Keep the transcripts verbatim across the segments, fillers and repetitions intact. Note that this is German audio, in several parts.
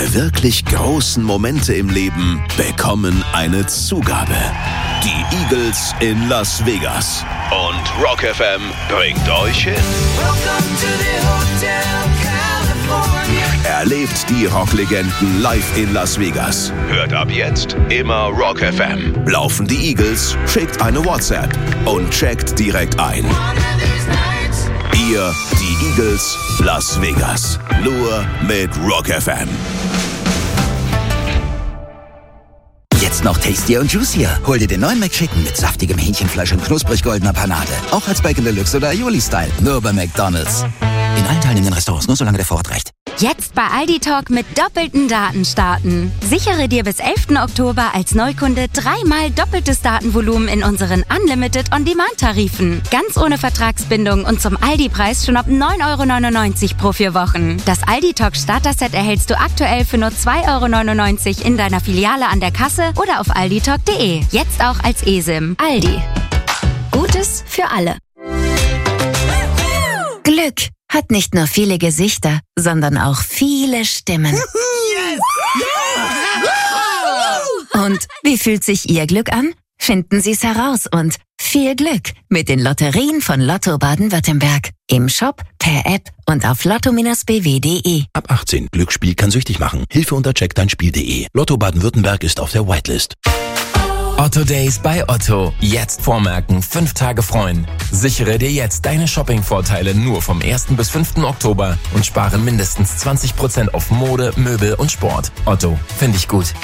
Alle wirklich großen Momente im Leben bekommen eine Zugabe. Die Eagles in Las Vegas. Und Rock F M bringt euch hin. Erlebt die Rocklegenden live in Las Vegas. Hört ab jetzt immer Rock F M. Laufen die Eagles, schickt eine WhatsApp und checkt direkt ein. Ihr, die Eagles, Las Vegas. Nur mit Rock F M. Jetzt noch tastier und juicier. Hol dir den neuen McChicken mit saftigem Hähnchenfleisch und knusprig goldener Panade. Auch als Bacon Deluxe oder Aioli-Style. Nur bei McDonald's. In allen teilnehmenden Restaurants, nur solange der Vorrat reicht. Jetzt bei Aldi Talk mit doppelten Daten starten. Sichere dir bis elften Oktober als Neukunde dreimal doppeltes Datenvolumen in unseren Unlimited On-Demand-Tarifen. Ganz ohne Vertragsbindung und zum Aldi-Preis schon ab neun Euro neunundneunzig pro vier Wochen. Das Aldi Talk Starter-Set erhältst du aktuell für nur zwei Euro neunundneunzig in deiner Filiale an der Kasse oder auf alditalk punkt de. Jetzt auch als eSIM. Aldi. Gutes für alle. Glück hat nicht nur viele Gesichter, sondern auch viele Stimmen. Yes! Yeah! Und wie fühlt sich Ihr Glück an? Finden Sie es heraus und viel Glück mit den Lotterien von Lotto Baden-Württemberg. Im Shop, per App und auf lotto Bindestrich b w punkt de. Ab achtzehn. Glücksspiel kann süchtig machen. Hilfe unter check dein Spiel punkt de. Lotto Baden-Württemberg ist auf der Whitelist. Otto Days bei Otto. Jetzt vormerken, fünf Tage freuen. Sichere dir jetzt deine Shopping-Vorteile nur vom ersten bis fünften Oktober und spare mindestens zwanzig Prozent auf Mode, Möbel und Sport. Otto, finde ich gut.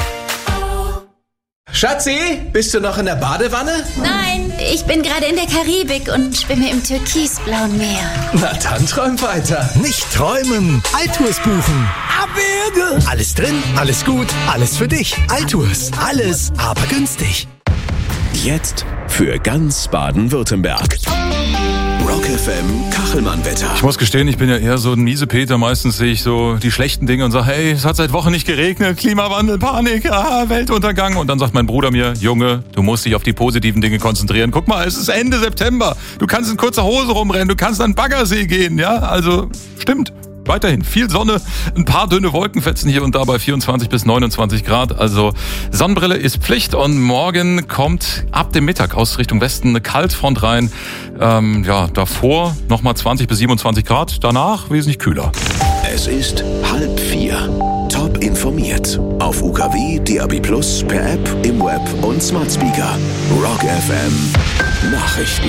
Schatzi, bist du noch in der Badewanne? Nein, ich bin gerade in der Karibik und schwimme im türkisblauen Meer. Na dann träum weiter. Nicht träumen, Altours buchen. Abwürge. Alles drin, alles gut, alles für dich. Altours, alles, aber günstig. Jetzt für ganz Baden-Württemberg. Rock F M Kachelmann-Wetter. Ich muss gestehen, ich bin ja eher so ein Miesepeter. Meistens sehe ich so die schlechten Dinge und sage, hey, es hat seit Wochen nicht geregnet, Klimawandel, Panik, ah, Weltuntergang. Und dann sagt mein Bruder mir, Junge, du musst dich auf die positiven Dinge konzentrieren. Guck mal, es ist Ende September. Du kannst in kurzer Hose rumrennen, du kannst an den Baggersee gehen, ja? Also, stimmt. Weiterhin viel Sonne, ein paar dünne Wolkenfetzen hier und da bei vierundzwanzig bis neunundzwanzig Grad. Also Sonnenbrille ist Pflicht und morgen kommt ab dem Mittag aus Richtung Westen eine Kaltfront rein. Ähm, ja, davor nochmal zwanzig bis siebenundzwanzig Grad, danach wesentlich kühler. Es ist halb vier. Top informiert. Auf U K W, D A B Plus, per App, im Web und Smart Speaker. Rock F M Nachrichten.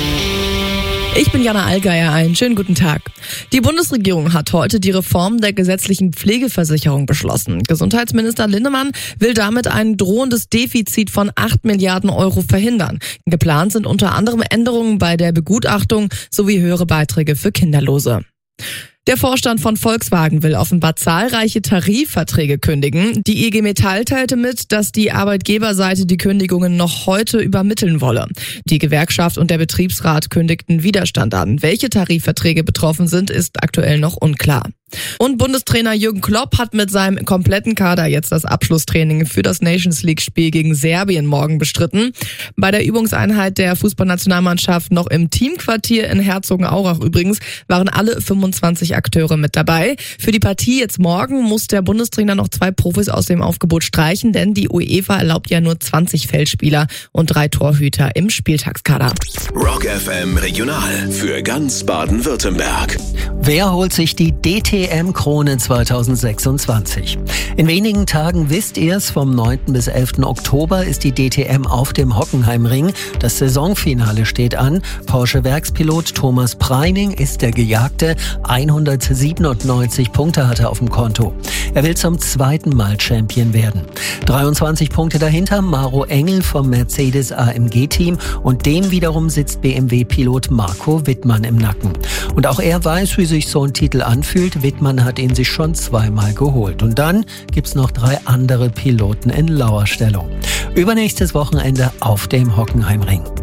Ich bin Jana Allgeier, einen schönen guten Tag. Die Bundesregierung hat heute die Reform der gesetzlichen Pflegeversicherung beschlossen. Gesundheitsminister Linnemann will damit ein drohendes Defizit von acht Milliarden Euro verhindern. Geplant sind unter anderem Änderungen bei der Begutachtung sowie höhere Beiträge für Kinderlose. Der Vorstand von Volkswagen will offenbar zahlreiche Tarifverträge kündigen. Die I G Metall teilte mit, dass die Arbeitgeberseite die Kündigungen noch heute übermitteln wolle. Die Gewerkschaft und der Betriebsrat kündigten Widerstand an. Welche Tarifverträge betroffen sind, ist aktuell noch unklar. Und Bundestrainer Jürgen Klopp hat mit seinem kompletten Kader jetzt das Abschlusstraining für das Nations League-Spiel gegen Serbien morgen bestritten. Bei der Übungseinheit der Fußballnationalmannschaft noch im Teamquartier in Herzogenaurach übrigens waren alle fünfundzwanzig Akteure mit dabei. Für die Partie jetzt morgen muss der Bundestrainer noch zwei Profis aus dem Aufgebot streichen, denn die UEFA erlaubt ja nur zwanzig Feldspieler und drei Torhüter im Spieltagskader. Rock F M Regional für ganz Baden-Württemberg. Wer holt sich die D T M-Krone zweitausendsechsundzwanzig? In wenigen Tagen wisst ihr es, vom neunten bis elften Oktober ist die D T M auf dem Hockenheimring. Das Saisonfinale steht an. Porsche-Werkspilot Thomas Preining ist der Gejagte. hundertsiebenundneunzig Punkte hat er auf dem Konto. Er will zum zweiten Mal Champion werden. dreiundzwanzig Punkte dahinter Maro Engel vom Mercedes A M G-Team und dem wiederum sitzt B M W-Pilot Marco Wittmann im Nacken. Und auch er weiß, wie sich so ein Titel anfühlt. Wittmann hat ihn sich schon zweimal geholt. Und dann gibt's noch drei andere Piloten in Lauerstellung. Übernächstes Wochenende auf dem Hockenheimring.